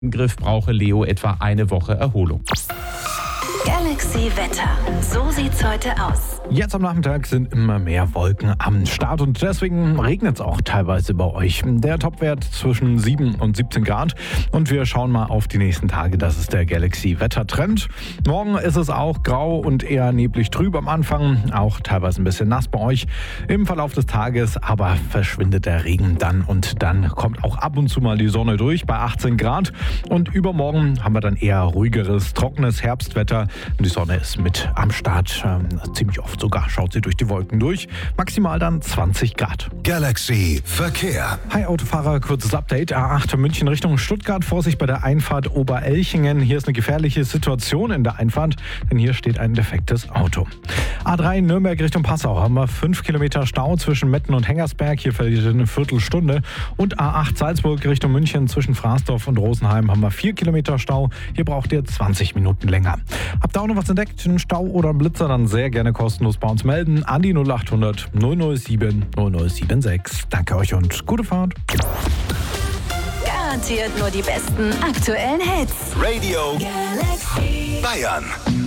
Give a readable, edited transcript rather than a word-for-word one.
Im Griff brauche Leo etwa eine Woche Erholung. Galaxy Wetter. So sieht's heute aus. Jetzt am Nachmittag sind immer mehr Wolken am Start und deswegen regnet es auch teilweise bei euch. Der Topwert zwischen 7 und 17 Grad und wir schauen mal auf die nächsten Tage. Das ist der Galaxy Wetter-Trend. Morgen ist es auch grau und eher neblig trüb am Anfang, auch teilweise ein bisschen nass bei euch im Verlauf des Tages, aber verschwindet der Regen dann und dann kommt auch ab und zu mal die Sonne durch bei 18 Grad und übermorgen haben wir dann eher ruhigeres, trockenes Herbstwetter. Die Sonne ist mit am Start, ziemlich oft sogar schaut sie durch die Wolken durch. Maximal dann 20 Grad. Galaxy Verkehr. Hi Autofahrer, kurzes Update. A8 München Richtung Stuttgart. Vorsicht bei der Einfahrt Oberelchingen. Hier ist eine gefährliche Situation in der Einfahrt, denn hier steht ein defektes Auto. A3 Nürnberg Richtung Passau haben wir 5 Kilometer Stau zwischen Metten und Hengersberg. Hier verliert eine Viertelstunde. Und A8 Salzburg Richtung München zwischen Fraßdorf und Rosenheim haben wir 4 Kilometer Stau. Hier braucht ihr 20 Minuten länger. Habt ihr auch noch was entdeckt, einen Stau oder einen Blitzer, dann sehr gerne kostenlos bei uns melden an die 0800 007 0076. Danke euch und gute Fahrt. Garantiert nur die besten aktuellen Hits. Radio Galaxy. Bayern.